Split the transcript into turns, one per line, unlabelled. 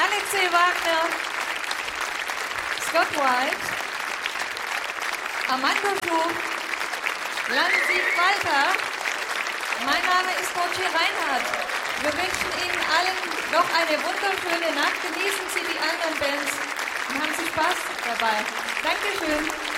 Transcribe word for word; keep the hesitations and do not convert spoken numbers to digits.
Alexei Wagner, Scott White, Armando Schuh, Lansied Walter. Mein Name ist Mochi Reinhardt. Wir wünschen Ihnen allen noch eine wunderschöne Nacht. Genießen Sie die anderen Bands und haben Sie Spaß dabei. Dankeschön.